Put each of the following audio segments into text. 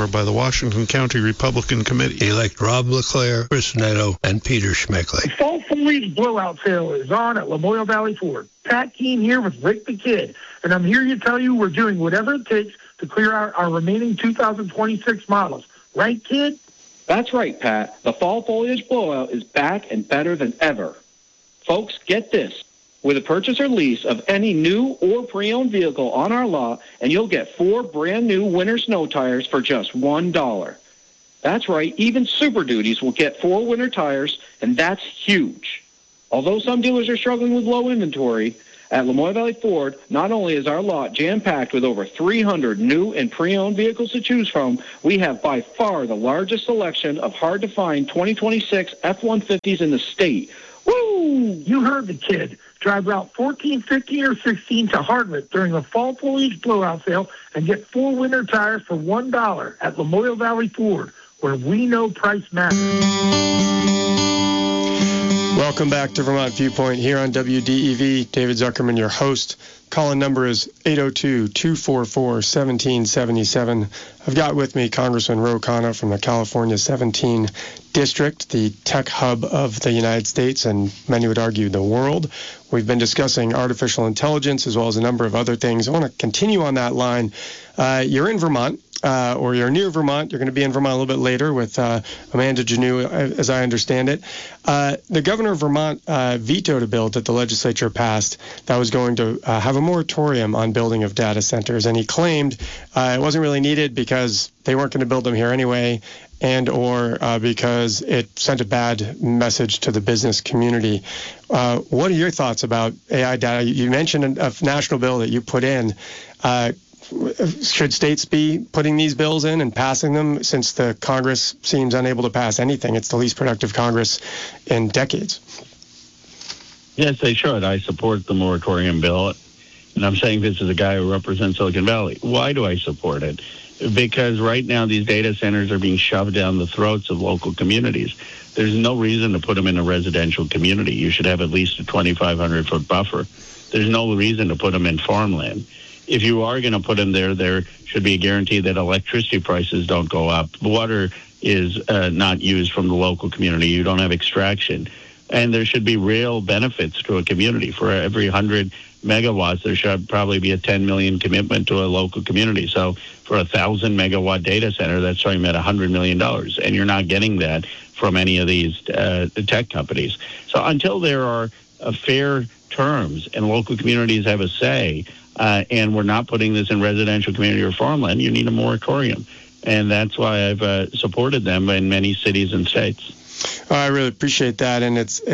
for by the Washington County Republican Committee. Elect Rob LeClaire, Chris Neto, and Peter Schmeckley. The fall foliage blowout sale is on at Lamoille Valley Ford. Pat Keene here with Rick the Kid, and I'm here to tell you we're doing whatever it takes to clear out our remaining 2026 models. Right, Kid? That's right, Pat. The fall foliage blowout is back and better than ever. Folks, get this. With a purchase or lease of any new or pre-owned vehicle on our lot, and you'll get 4 brand new winter snow tires for just $1. That's right, even Super Duties will get 4 winter tires, and that's huge. Although some dealers are struggling with low inventory, at Lamoille Valley Ford, not only is our lot jam-packed with over 300 new and pre-owned vehicles to choose from, we have by far the largest selection of hard-to-find 2026 F-150s in the state. Woo! You heard the Kid. Drive Route 14, 15, or 16 to Hardwick during the fall foliage blowout sale and get 4 winter tires for $1 at Lamoille Valley Ford, where we know price matters. Welcome back to Vermont Viewpoint here on WDEV. David Zuckerman, your host. Call-in number is 802-244-1777. I've got with me Congressman Ro Khanna from the California 17 District, the tech hub of the United States and many would argue the world. We've been discussing artificial intelligence as well as a number of other things. I want to continue on that line. You're in Vermont. Or you're near Vermont. You're going to be in Vermont a little bit later with Amanda Janneau, as I understand it. The governor of Vermont vetoed a bill that the legislature passed that was going to have a moratorium on building of data centers, and he claimed it wasn't really needed because they weren't going to build them here anyway, and or because it sent a bad message to the business community. What are your thoughts about AI data? You mentioned a national bill that you put in. Should states be putting these bills in and passing them since the Congress seems unable to pass anything? It's the least productive Congress in decades. Yes, they should. I support the moratorium bill, and I'm saying this as a guy who represents Silicon Valley. Why do I support it? Because right now these data centers are being shoved down the throats of local communities. There's no reason to put them in a residential community. You should have at least a 2,500-foot buffer. There's no reason to put them in farmland. If you are going to put them there should be a guarantee that electricity prices don't go up. Water is not used from the local community. You don't have extraction. And there should be real benefits to a community. For every 100 megawatts, there should probably be a 10 million commitment to a local community. So for a 1,000-megawatt data center, that's talking about $100 million. And you're not getting that from any of these tech companies. So until there are fair terms and local communities have a say, and we're not putting this in residential community or farmland, you need a moratorium. And that's why I've supported them in many cities and states. I really appreciate that. And it's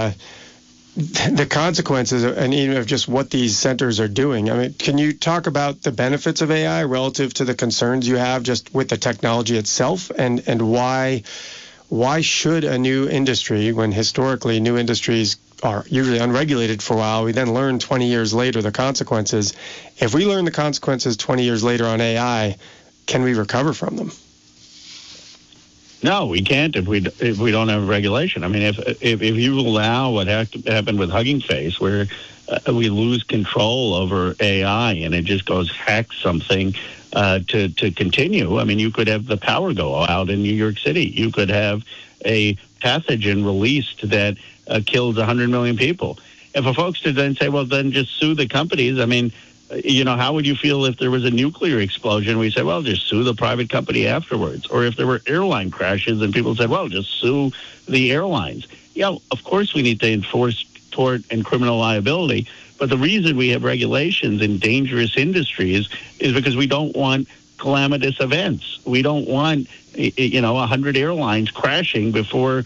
the consequences and even of just what these centers are doing. I mean, can you talk about the benefits of AI relative to the concerns you have just with the technology itself, and why should a new industry, when historically new industries are usually unregulated for a while, we then learn 20 years later the consequences. If we learn the consequences 20 years later on AI, can we recover from them? No, we can't if we don't have regulation. I mean, if you allow what happened with Hugging Face, where we lose control over AI and it just goes hack something to continue. I mean, you could have the power go out in New York City. You could have a pathogen released that kills 100 million people. And for folks to then say, well, then just sue the companies, I mean, how would you feel if there was a nuclear explosion? We say, well, just sue the private company afterwards. Or if there were airline crashes and people said, well, just sue the airlines. Yeah, of course we need to enforce tort and criminal liability. But the reason we have regulations in dangerous industries is because we don't want calamitous events. We don't want 100 airlines crashing before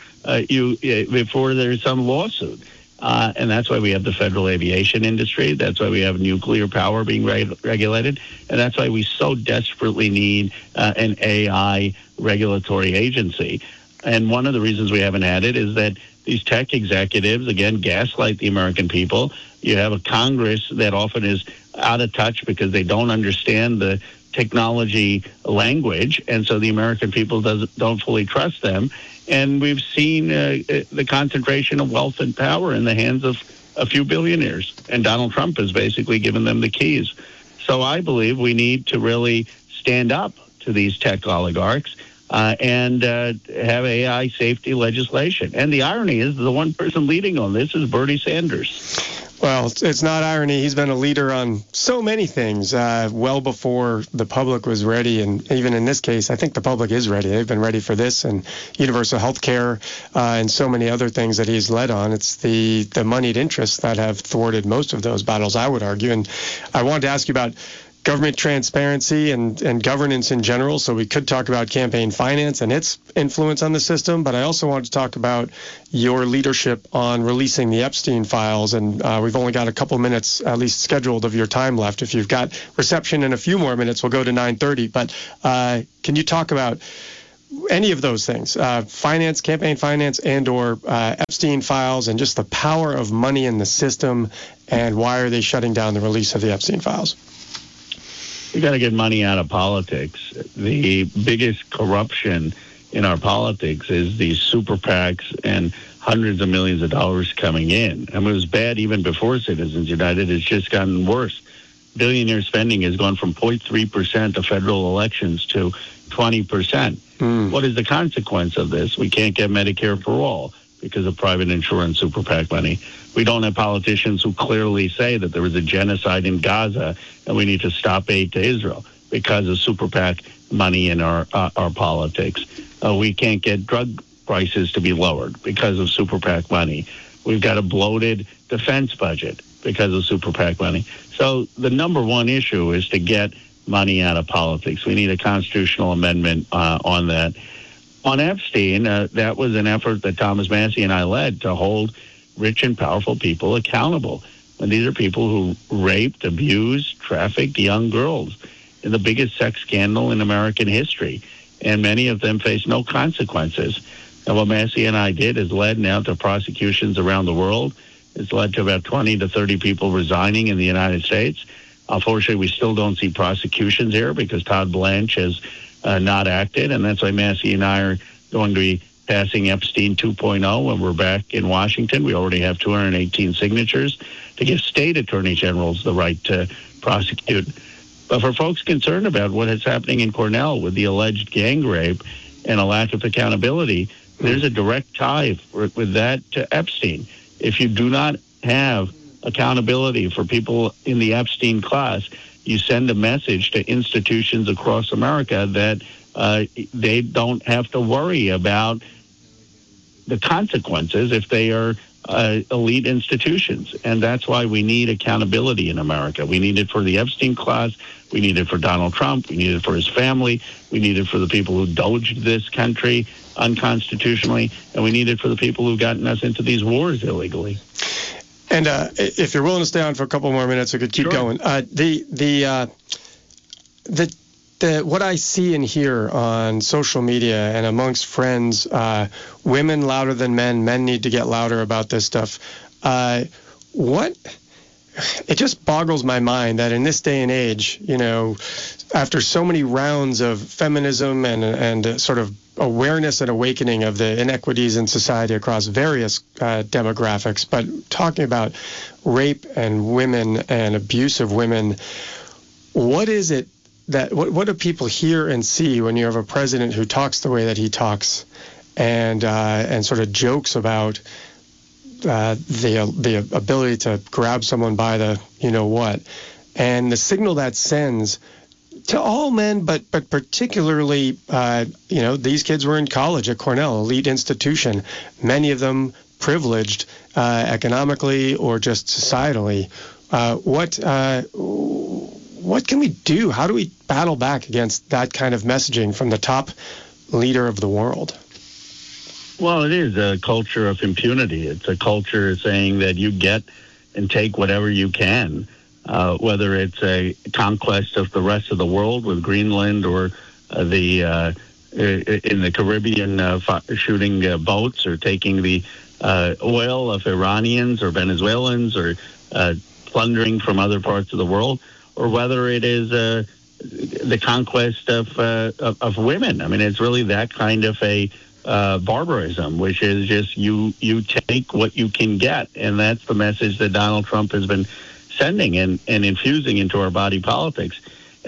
there's some lawsuit. And that's why we have the federal aviation industry. That's why we have nuclear power being regulated. And that's why we so desperately need an AI regulatory agency. And one of the reasons we haven't had it is that these tech executives, again, gaslight the American people. You have a Congress that often is out of touch because they don't understand the technology language, and so the American people don't fully trust them. And we've seen the concentration of wealth and power in the hands of a few billionaires, and Donald Trump has basically given them the keys. So I believe we need to really stand up to these tech oligarchs and have AI safety legislation. And the irony is the one person leading on this is Bernie Sanders. Well, it's not irony. He's been a leader on so many things well before the public was ready. And even in this case, I think the public is ready. They've been ready for this and universal health care and so many other things that he's led on. It's the moneyed interests that have thwarted most of those battles, I would argue. And I wanted to ask you about government transparency and governance in general. So we could talk about campaign finance and its influence on the system, but I also wanted to talk about your leadership on releasing the Epstein files. And we've only got a couple minutes at least scheduled of your time left. If you've got reception in a few more minutes, we'll go to 9:30. But can you talk about any of those things, finance, campaign finance, and or Epstein files, and just the power of money in the system, and why are they shutting down the release of the Epstein files? We got to get money out of politics. The biggest corruption in our politics is these super PACs and hundreds of millions of dollars coming in. I mean, it was bad even before Citizens United. It's just gotten worse. Billionaire spending has gone from 0.3% of federal elections to 20%. What is the consequence of this? We can't get Medicare for all because of private insurance, super PAC money. We don't have politicians who clearly say that there was a genocide in Gaza and we need to stop aid to Israel because of super PAC money in our politics. We can't get drug prices to be lowered because of super PAC money. We've got a bloated defense budget because of super PAC money. So the number one issue is to get money out of politics. We need a constitutional amendment on that. On Epstein, that was an effort that Thomas Massey and I led to hold rich and powerful people accountable. And these are people who raped, abused, trafficked young girls in the biggest sex scandal in American history. And many of them face no consequences. And what Massey and I did is led now to prosecutions around the world. It's led to about 20 to 30 people resigning in the United States. Unfortunately, we still don't see prosecutions here because Todd Blanche has not acted. And that's why Massey and I are going to be passing Epstein 2.0 when we're back in Washington. We already have 218 signatures to give state attorney generals the right to prosecute. But for folks concerned about what is happening in Cornell with the alleged gang rape and a lack of accountability, there's a direct tie with that to Epstein. If you do not have accountability for people in the Epstein class, you send a message to institutions across America that they don't have to worry about the consequences if they are elite institutions. And that's why we need accountability in America. We need it for the Epstein class. We need it for Donald Trump. We need it for his family. We need it for the people who doged this country unconstitutionally. And we need it for the people who've gotten us into these wars illegally. And if you're willing to stay on for a couple more minutes, I could keep going. What I see and hear on social media and amongst friends, women louder than men need to get louder about this stuff. It just boggles my mind that in this day and age, after so many rounds of feminism and sort of awareness and awakening of the inequities in society across various demographics, but talking about rape and women and abuse of women, what is it what do people hear and see when you have a president who talks the way that he talks and sort of jokes about the ability to grab someone by the what, and the signal that sends to all men, but particularly these kids were in college at Cornell, elite institution, many of them privileged economically or just societally. What can we do? How do we battle back against that kind of messaging from the top leader of the world? Well, it is a culture of impunity. It's a culture saying that you get and take whatever you can, whether it's a conquest of the rest of the world with Greenland or in the Caribbean shooting boats or taking the oil of Iranians or Venezuelans or plundering from other parts of the world, or whether it is the conquest of women. I mean, it's really that kind of a barbarism, which is just you take what you can get. And that's the message that Donald Trump has been sending and infusing into our body politics.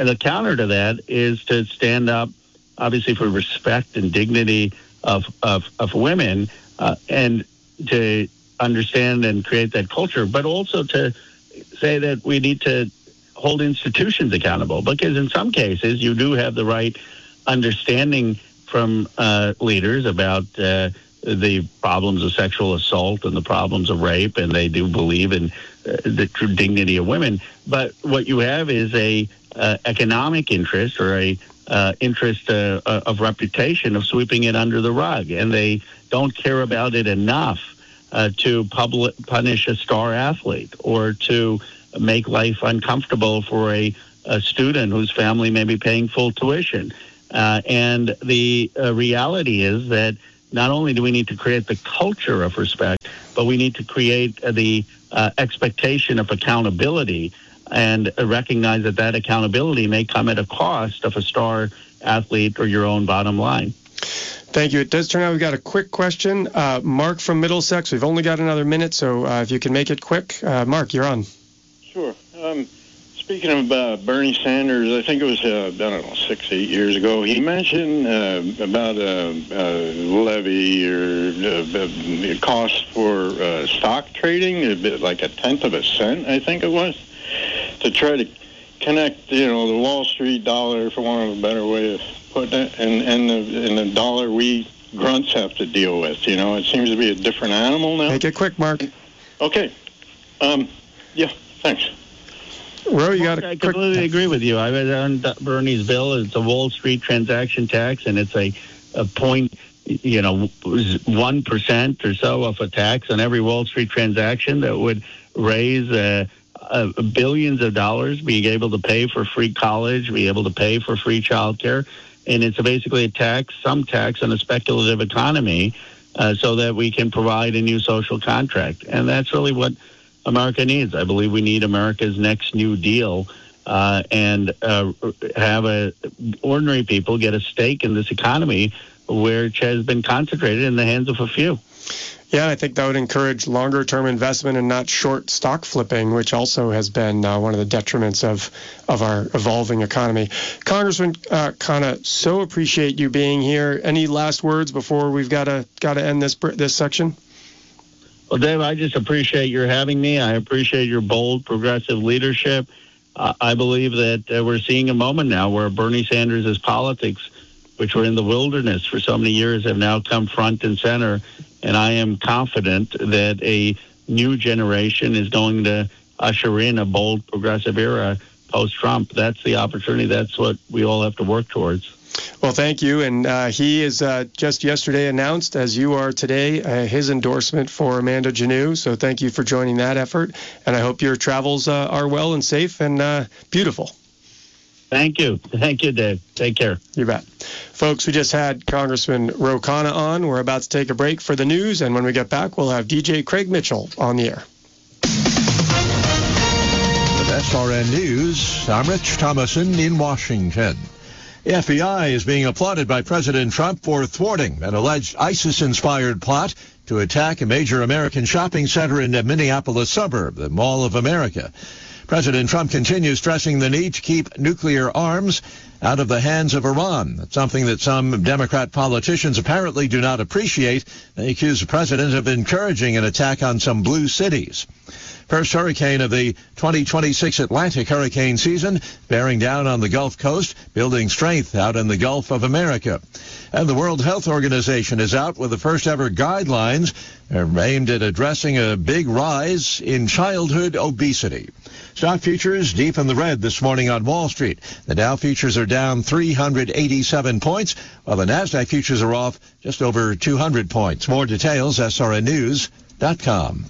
the counter to that is to stand up, obviously, for respect and dignity of women, and to understand and create that culture, but also to say that we need to hold institutions accountable, because in some cases you do have the right understanding from leaders about the problems of sexual assault and the problems of rape, and they do believe in the true dignity of women. But what you have is a economic interest, or a interest of reputation, of sweeping it under the rug, and they don't care about it enough to punish a star athlete, or to make life uncomfortable for a student whose family may be paying full tuition. And the reality is that not only do we need to create the culture of respect, but we need to create the expectation of accountability, and recognize that accountability may come at a cost of a star athlete or your own bottom line. Thank you. It does turn out we've got a quick question. Mark from Middlesex. We've only got another minute, so if you can make it quick. Mark, you're on. Sure. Speaking of Bernie Sanders, I think it was, 6-8 years ago, he mentioned about a levy or cost for stock trading, a bit like 1/10 of a cent, I think it was, to try to connect, the Wall Street dollar, for want of a better way of putting it, and the dollar we grunts have to deal with. It seems to be a different animal now. Make it quick, Mark. Okay. Yeah, thanks. Ro, you got a I quick... completely agree with you. I read on Bernie's bill. It's a Wall Street transaction tax, and it's a point, 1% or so of a tax on every Wall Street transaction that would raise billions of dollars, being able to pay for free college, be able to pay for free childcare. And it's basically some tax on a speculative economy, so that we can provide a new social contract. And that's really what America needs. I believe we need America's next New Deal, and have ordinary people get a stake in this economy, which has been concentrated in the hands of a few. Yeah, I think that would encourage longer-term investment and not short stock flipping, which also has been one of the detriments of our evolving economy. Congressman Khanna, so appreciate you being here. Any last words before we've got to end this section? Well, Dave, I just appreciate your having me. I appreciate your bold, progressive leadership. I believe that we're seeing a moment now where Bernie Sanders' politics, which were in the wilderness for so many years, have now come front and center. And I am confident that a new generation is going to usher in a bold, progressive era post-Trump. That's the opportunity. That's what we all have to work towards. Well, thank you. And he is just yesterday announced, as you are today, his endorsement for Amanda Janneau. So thank you for joining that effort. And I hope your travels are well and safe and beautiful. Thank you. Thank you, Dave. Take care. You bet. Folks, we just had Congressman Ro Khanna on. We're about to take a break for the news. And when we get back, we'll have DJ Craig Mitchell on the air. With SRN News, I'm Rich Thomason in Washington. The FBI is being applauded by President Trump for thwarting an alleged ISIS-inspired plot to attack a major American shopping center in a Minneapolis suburb, the Mall of America. President Trump continues stressing the need to keep nuclear arms out of the hands of Iran. That's something that some Democrat politicians apparently do not appreciate. They accuse the president of encouraging an attack on some blue cities. First hurricane of the 2026 Atlantic hurricane season, bearing down on the Gulf Coast, building strength out in the Gulf of America. And the World Health Organization is out with the first ever guidelines aimed at addressing a big rise in childhood obesity. Stock futures deep in the red this morning on Wall Street. The Dow futures are down 387 points, while the NASDAQ futures are off just over 200 points. More details, srnnews.com.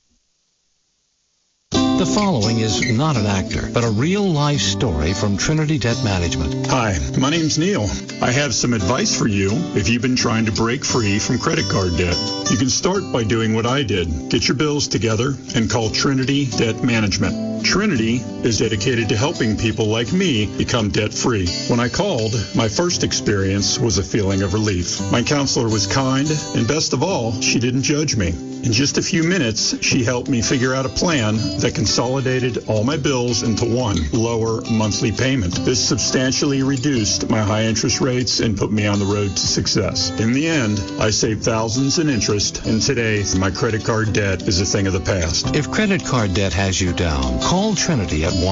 The following is not an actor, but a real-life story from Trinity Debt Management. Hi, my name's Neil. I have some advice for you if you've been trying to break free from credit card debt. You can start by doing what I did. Get your bills together and call Trinity Debt Management. Trinity is dedicated to helping people like me become debt-free. When I called, my first experience was a feeling of relief. My counselor was kind, and best of all, she didn't judge me. In just a few minutes, she helped me figure out a plan that consolidated all my bills into one lower monthly payment. This substantially reduced my high interest rates and put me on the road to success. In the end, I saved thousands in interest, and today my credit card debt is a thing of the past. If credit card debt has you down, call Trinity at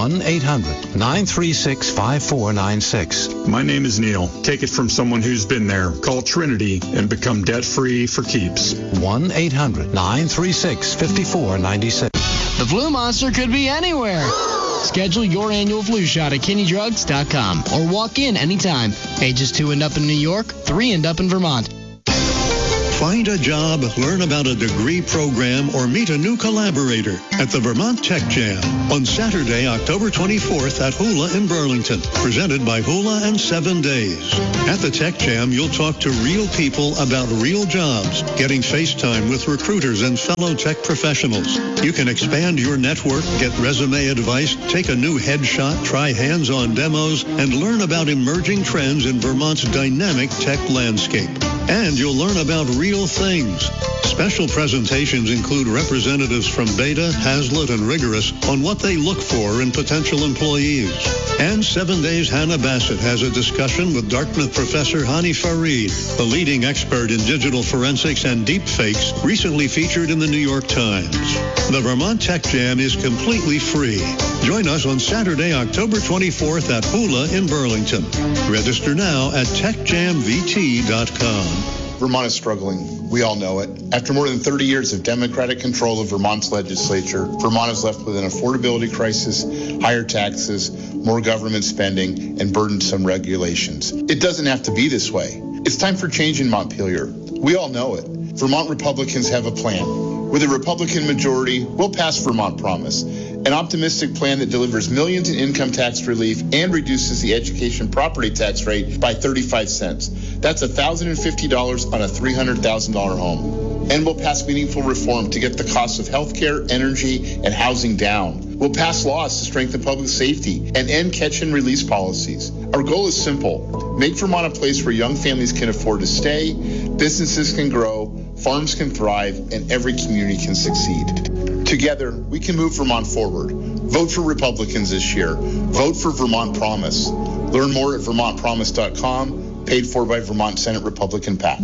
1-800-936-5496. My name is Neil. Take it from someone who's been there. Call Trinity and become debt-free for keeps. 1-800-936-5496. The flu monster could be anywhere. Schedule your annual flu shot at KinneyDrugs.com or walk in anytime. Ages 2 and up in New York, 3 and up in Vermont. Find a job, learn about a degree program, or meet a new collaborator at the Vermont Tech Jam on Saturday, October 24th at Hula in Burlington, presented by Hula and 7 Days. At the Tech Jam, you'll talk to real people about real jobs, getting FaceTime with recruiters and fellow tech professionals. You can expand your network, get resume advice, take a new headshot, try hands-on demos, and learn about emerging trends in Vermont's dynamic tech landscape. And you'll learn about real things. Special presentations include representatives from Beta, Hazlitt, and Rigorous on what they look for in potential employees. And 7 Days Hannah Bassett has a discussion with Dartmouth professor Hani Farid, the leading expert in digital forensics and deepfakes, recently featured in the New York Times. The Vermont Tech Jam is completely free. Join us on Saturday, October 24th at Hula in Burlington. Register now at techjamvt.com. Vermont is struggling. We all know it. After more than 30 years of Democratic control of Vermont's legislature, Vermont is left with an affordability crisis, higher taxes, more government spending, and burdensome regulations. It doesn't have to be this way. It's time for change in Montpelier. We all know it. Vermont Republicans have a plan. With a Republican majority, we'll pass Vermont Promise, an optimistic plan that delivers millions in income tax relief and reduces the education property tax rate by 35 cents. That's $1,050 on a $300,000 home. And we'll pass meaningful reform to get the costs of health care, energy, and housing down. We'll pass laws to strengthen public safety and end catch-and-release policies. Our goal is simple. Make Vermont a place where young families can afford to stay, businesses can grow, farms can thrive, and every community can succeed. Together, we can move Vermont forward. Vote for Republicans this year. Vote for Vermont Promise. Learn more at vermontpromise.com, paid for by Vermont Senate Republican PAC.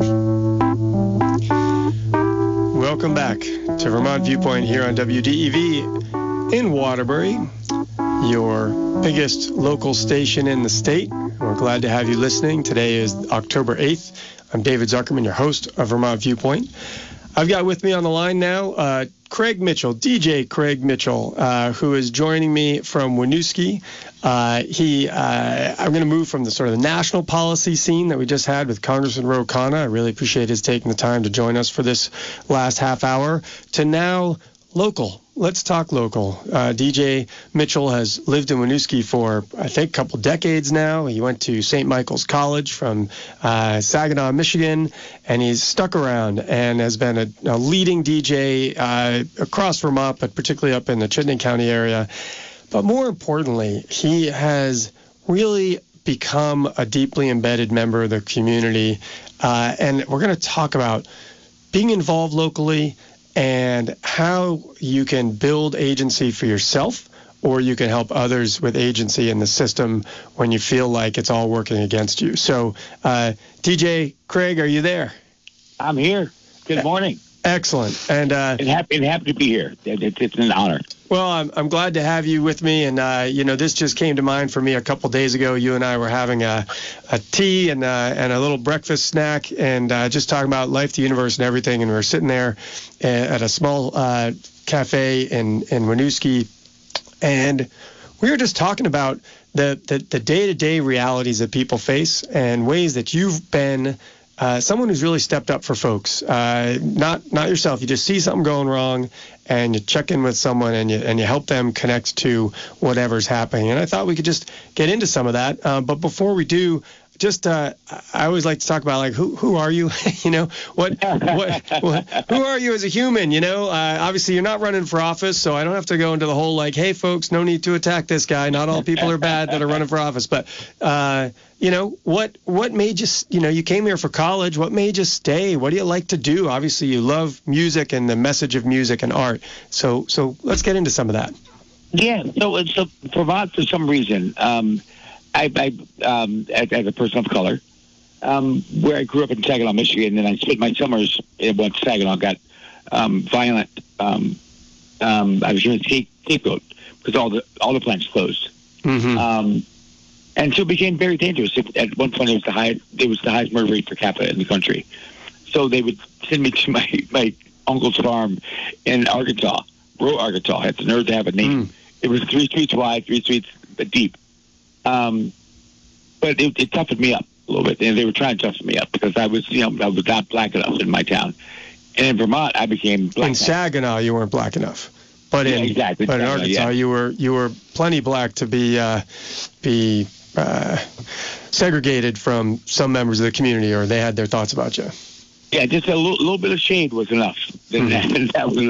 Welcome back to Vermont Viewpoint here on WDEV in Waterbury, your biggest local station in the state. We're glad to have you listening. Today is October 8th. I'm David Zuckerman, your host of Vermont Viewpoint. I've got with me on the line now Craig Mitchell, DJ Craig Mitchell, who is joining me from Winooski. I'm going to move from the sort of the national policy scene that we just had with Congressman Ro Khanna. I really appreciate his taking the time to join us for this last half hour, to now local. Let's talk local. DJ Mitchell has lived in Winooski for, I think, a couple decades now. He went to St. Michael's College from Saginaw, Michigan, and he's stuck around and has been a leading DJ across Vermont, but particularly up in the Chittenden County area. But more importantly, he has really become a deeply embedded member of the community. And we're going to talk about being involved locally and how you can build agency for yourself, or you can help others with agency in the system when you feel like it's all working against you. So, DJ Craig, are you there? I'm here. Good morning. Excellent. And happy to be here. It's an honor. Well, I'm glad to have you with me. And, this just came to mind for me a couple days ago. You and I were having a tea and a little breakfast snack and just talking about life, the universe, and everything. And we were sitting there at a small cafe in Winooski. And we were just talking about the day-to-day realities that people face and ways that you've been someone who's really stepped up for folks, not yourself. You just see something going wrong, and you check in with someone, and you help them connect to whatever's happening. And I thought we could just get into some of that. But before we do, I always like to talk about, like, who are you? You know, what who are you as a human? You know, obviously you're not running for office, so I don't have to go into the whole, like, hey folks, no need to attack this guy. Not all people are bad that are running for office. But you know, what made you, you know, you came here for college. What made you stay? What do you like to do? Obviously you love music and the message of music and art. So let's get into some of that. Yeah. So Vermont, for some reason, I as a person of color, where I grew up in Saginaw, Michigan, and I spent my summers in Saginaw, got violent. I was in a scapegoat because all the plants closed, and so it became very dangerous. At one point, it was the highest murder rate per capita in the country. So they would send me to my uncle's farm in Arkansas, rural Arkansas. I had the nerve to have a name. It was 3 streets wide, 3 streets deep. But it toughened me up a little bit, and they were trying to toughen me up because I was not black enough in my town. And in Vermont, I became black. In Saginaw, you weren't black enough, but in Arkansas, you were plenty black to be segregated from some members of the community, or they had their thoughts about you. Yeah, just a little bit of shade was enough. That was